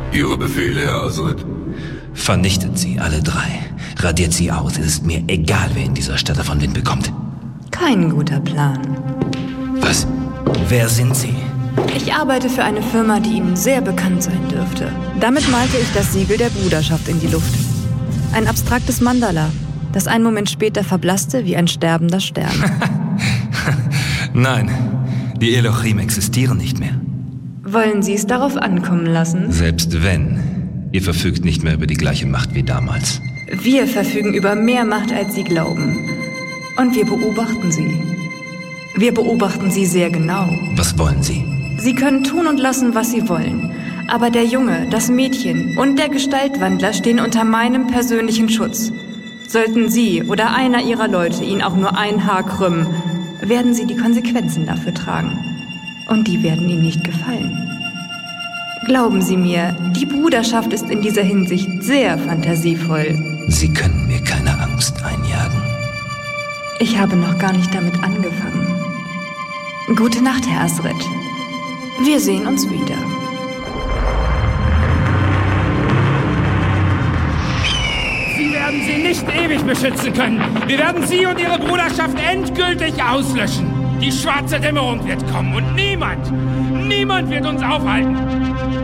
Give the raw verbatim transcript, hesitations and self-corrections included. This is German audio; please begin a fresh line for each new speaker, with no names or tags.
Ihre Befehle, Herr Azred.
Vernichtet sie, alle drei. Radiert sie aus. Es ist mir egal, wer in dieser Stadt davon Wind bekommt.
Kein guter Plan.
Was? Wer sind Sie?
Ich arbeite für eine Firma, die Ihnen sehr bekannt sein dürfte. Damit malte ich das Siegel der Bruderschaft in die Luft. Ein abstraktes Mandala, das einen Moment später verblasste wie ein sterbender Stern.
Nein, die Elohim existieren nicht mehr.
Wollen Sie es darauf ankommen lassen?
Selbst wenn, ihr verfügt nicht mehr über die gleiche Macht wie damals.
Wir verfügen über mehr Macht, als Sie glauben. Und wir beobachten Sie. Wir beobachten Sie sehr genau.
Was wollen Sie?
Sie können tun und lassen, was Sie wollen. Aber der Junge, das Mädchen und der Gestaltwandler stehen unter meinem persönlichen Schutz. Sollten Sie oder einer Ihrer Leute ihn auch nur ein Haar krümmen, werden Sie die Konsequenzen dafür tragen. Und die werden Ihnen nicht gefallen. Glauben Sie mir, die Bruderschaft ist in dieser Hinsicht sehr fantasievoll.
Sie können mir keine Angst einjagen.
Ich habe noch gar nicht damit angefangen. Gute Nacht, Herr Azred. Wir sehen uns wieder.
Sie werden sie nicht ewig beschützen können. Wir werden Sie und Ihre Bruderschaft endgültig auslöschen. Die schwarze Dämmerung wird kommen und niemand, niemand wird uns aufhalten.